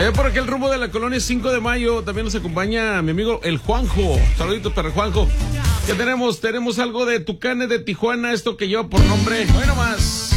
Allá por aquel rumbo de la colonia 5 de Mayo también nos acompaña mi amigo el Juanjo. Saluditos para el Juanjo. ¿Qué tenemos? Tenemos algo de Tucanes de Tijuana, esto que lleva por nombre, bueno más.